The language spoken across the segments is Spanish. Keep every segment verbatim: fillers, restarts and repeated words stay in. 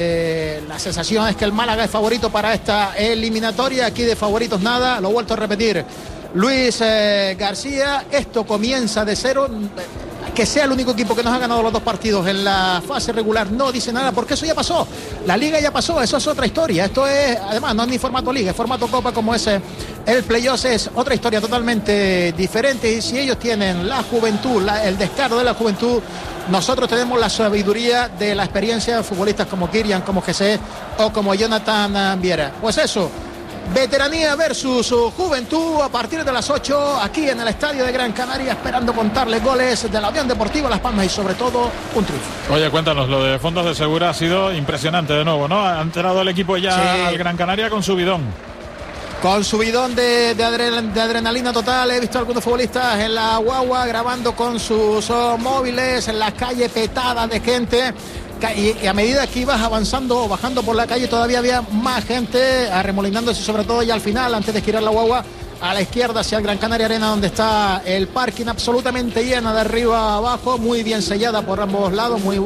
Eh, la sensación es que el Málaga es favorito para esta eliminatoria. Aquí de favoritos nada, lo he vuelto a repetir Luis eh, García. Esto comienza de cero. Que sea el único equipo que nos ha ganado los dos partidos en la fase regular no dice nada, porque eso ya pasó. La liga ya pasó, eso es otra historia. Esto es, además, no es ni formato liga, es formato copa como ese. El playoff es otra historia totalmente diferente. Y si ellos tienen la juventud, la, el descaro de la juventud, nosotros tenemos la sabiduría de la experiencia de futbolistas como Kirian, como José o como Jonathan Viera. Pues eso, veteranía versus su juventud a partir de las ocho aquí en el estadio de Gran Canaria, esperando contarles goles de la Unión Deportiva Las Palmas y sobre todo un triunfo. Oye, cuéntanos, lo de Fondos de Segura ha sido impresionante de nuevo, ¿no? Ha entrado el equipo ya sí. al Gran Canaria con su bidón. Con su bidón de, de, adren, de adrenalina total. He visto a algunos futbolistas en la guagua grabando con sus oh, móviles en la calle petada de gente. Y a medida que ibas avanzando o bajando por la calle todavía había más gente arremolinándose, sobre todo ya al final, antes de girar la guagua a la izquierda hacia el Gran Canaria Arena, donde está el parking absolutamente llena de arriba a abajo, muy bien sellada por ambos lados, muy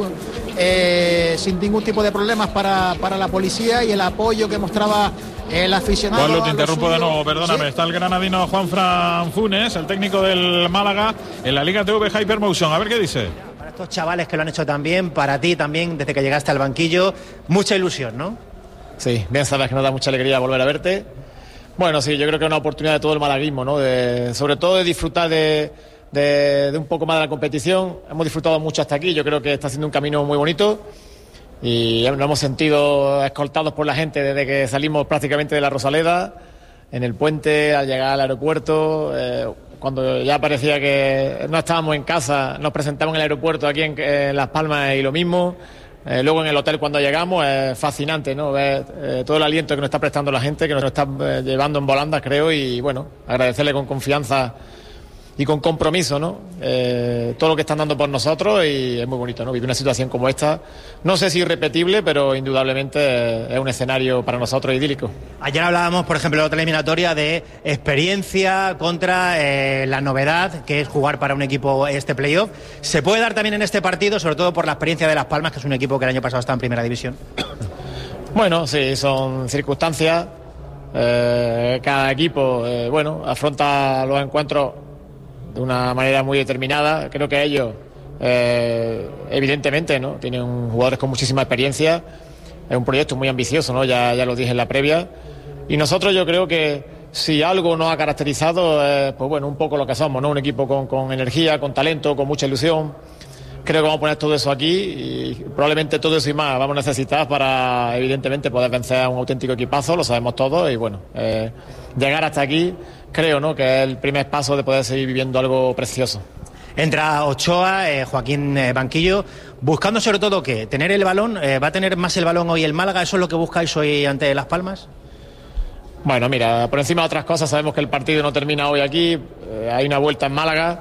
eh, sin ningún tipo de problemas para, para la policía, y el apoyo que mostraba el aficionado. Pablo, te interrumpo de nuevo, perdóname. ¿Sí? Está el granadino Juanfran Funes, el técnico del Málaga, en la Liga T V Hypermotion. A ver qué dice. Estos chavales que lo han hecho tan bien, para ti también, desde que llegaste al banquillo, mucha ilusión, ¿no? Sí, bien sabes que nos da mucha alegría volver a verte. Bueno, sí, yo creo que es una oportunidad de todo el malaguismo, ¿no? De, sobre todo de disfrutar de, de, de un poco más de la competición. Hemos disfrutado mucho hasta aquí, yo creo que está siendo un camino muy bonito y nos hemos sentido escoltados por la gente desde que salimos prácticamente de la Rosaleda, en el puente, al llegar al aeropuerto. Eh, Cuando ya parecía que no estábamos en casa, nos presentamos en el aeropuerto aquí en, en Las Palmas y lo mismo. Eh, luego en el hotel cuando llegamos es fascinante, ¿no? Ver eh, todo el aliento que nos está prestando la gente, que nos está eh, llevando en volandas, creo, y bueno, agradecerle con confianza y con compromiso, ¿no? Eh, todo lo que están dando por nosotros, y es muy bonito, ¿no? Vivir una situación como esta, no sé si irrepetible, pero indudablemente es un escenario para nosotros idílico. Ayer hablábamos, por ejemplo, en otra eliminatoria de experiencia contra eh, la novedad, que es jugar para un equipo este playoff. ¿Se puede dar también en este partido, sobre todo por la experiencia de Las Palmas, que es un equipo que el año pasado estaba en primera división? Bueno, sí, son circunstancias. Eh, cada equipo, eh, bueno, afronta los encuentros de una manera muy determinada. Creo que ellos, eh, evidentemente, ¿no? Tienen jugadores con muchísima experiencia. Es un proyecto muy ambicioso, ¿no? Ya, ya lo dije en la previa. Y nosotros, yo creo que si algo nos ha caracterizado, eh, pues bueno, un poco lo que somos, ¿no? Un equipo con, con energía, con talento, con mucha ilusión. Creo que vamos a poner todo eso aquí y probablemente todo eso y más vamos a necesitar para, evidentemente, poder vencer a un auténtico equipazo, lo sabemos todos, y bueno, eh, llegar hasta aquí, creo, ¿no? Que es el primer paso de poder seguir viviendo algo precioso. Entra Ochoa, eh, Joaquín eh, Banquillo, buscando sobre todo ¿qué? Tener el balón. Eh, ¿Va a tener más el balón hoy el Málaga? ¿Eso es lo que buscáis hoy ante Las Palmas? Bueno, mira, por encima de otras cosas sabemos que el partido no termina hoy aquí, eh, hay una vuelta en Málaga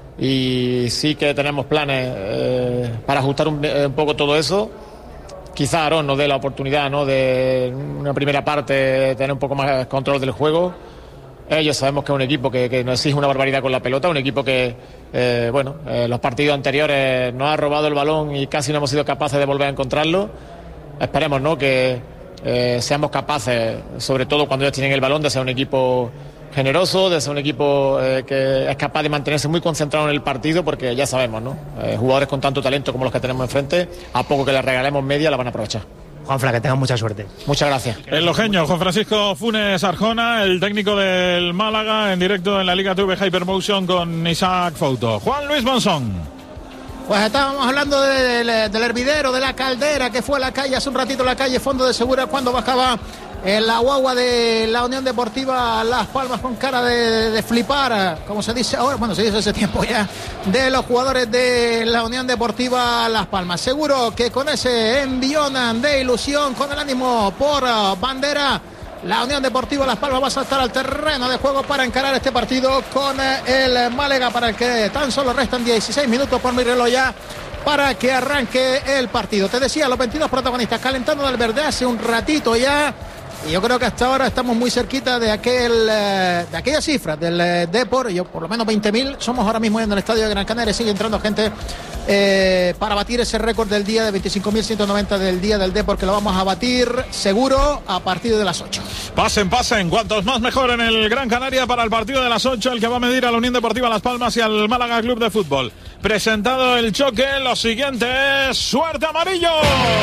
y sí que tenemos planes eh, para ajustar un, un poco todo eso. Quizá Aarón nos dé la oportunidad, ¿no? De una primera parte tener un poco más control del juego. Ellos sabemos que es un equipo que, que nos exige una barbaridad con la pelota, un equipo que, eh, bueno, eh, los partidos anteriores nos ha robado el balón y casi no hemos sido capaces de volver a encontrarlo. Esperemos, ¿no? Que eh, seamos capaces, sobre todo cuando ellos tienen el balón, de ser un equipo generoso, de ser un equipo eh, que es capaz de mantenerse muy concentrado en el partido, porque ya sabemos, ¿no? Eh, jugadores con tanto talento como los que tenemos enfrente, a poco que les regalemos media la van a aprovechar. Juanfran, que tengan mucha suerte. Muchas gracias. El lojeño Juan Francisco Funes Arjona, el técnico del Málaga, en directo en la Liga T V Hypermotion con Isaac Fouto. Juan Luis Monzón. Pues estábamos hablando de, de, del hervidero, de la caldera que fue a la calle hace un ratito, la calle Fondo de Segura, cuando bajaba en la guagua de la Unión Deportiva Las Palmas con cara de, de flipar, como se dice ahora, bueno, se dice hace tiempo ya, de los jugadores de la Unión Deportiva Las Palmas. Seguro que con ese envión de ilusión, con el ánimo por bandera, la Unión Deportiva Las Palmas va a saltar al terreno de juego para encarar este partido con el Málaga, para el que tan solo restan dieciséis minutos por mi reloj ya para que arranque el partido. Te decía, los veintidós protagonistas calentando del verde hace un ratito ya. Y yo creo que hasta ahora estamos muy cerquita de aquel de aquella cifra del Depor. Yo por lo menos veinte mil somos ahora mismo en el estadio de Gran Canaria. Sigue entrando gente eh, para batir ese récord del día de veinticinco mil ciento noventa del día del Depor, que lo vamos a batir seguro a partir de las ocho. Pasen, pasen, cuantos más mejor en el Gran Canaria para el partido de las ocho, el que va a medir a la Unión Deportiva Las Palmas y al Málaga Club de Fútbol. Presentado el choque, lo siguiente es suerte amarillo.